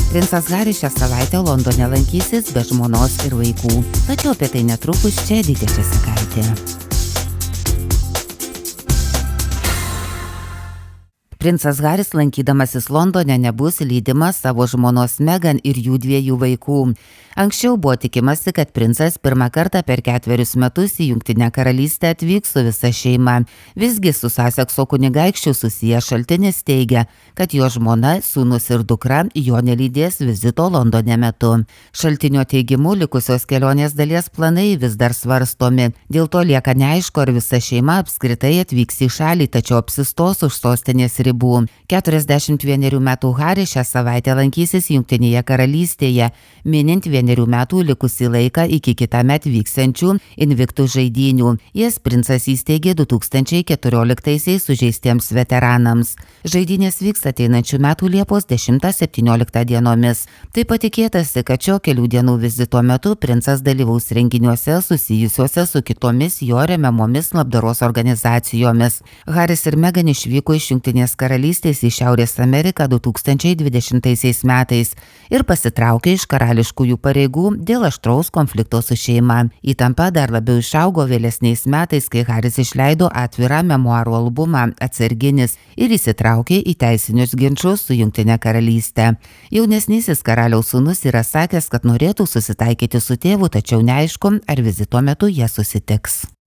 Princas Haris šią savaitę Londone lankysis be žmonos ir vaikų. Tačiau apie tai netrukus čia Edita Česakaitė. Princas Haris lankydamasis Londone nebus lydimas savo žmonos Meghan ir jų 2 vaikų. Anksčiau buvo tikimasi, kad princas pirmą kartą per 4 metus į Jungtinę karalystę atvyks su visa šeima. Visgi su Sasekso kunigaikščiu susijęs šaltinis teigia, kad jo žmona, sūnus ir dukra jo nelydės vizito Londone metu. Šaltinio teigimu likusios kelionės dalies planai vis dar svarstomi. Dėl to lieka neaišku, ar visa šeima apskritai atvyks į šalį, tačiau apsistos už sostinės ribų. 41 metų Haris šią savaitę lankysis Jungtinėje karalystėje, minint 1 metų likusį laiką iki kitąmet vyksiančių Invictus žaidynių. Jas princas įsteigė 2014-aisiais sužeistiems veteranams. Žaidynės vyks ateinančių metų Liepos 10-17 dienomis. Taip pat tikėtasi, kad šio kelių dienų vizito metu princas dalyvaus renginiuose susijusiuose su kitomis jo remiamomis labdaros organizacijomis. Haris ir Meghan išvyko iš Jungtinės karalystės į Šiaurės Ameriką 2020 metais ir pasitraukė iš karališkųjų pareigų dėl aštraus konflikto su šeima. Įtampa dar labiau išaugo vėlesniais metais, kai Haris išleido atvirą memuarų albumą Atsarginis ir įsitraukė į teisinius ginčus su Jungtine karalyste. Jaunesnysis karaliaus sūnus yra sakęs, kad norėtų susitaikyti su tėvu, tačiau neaišku, ar vizito metu jie susitiks.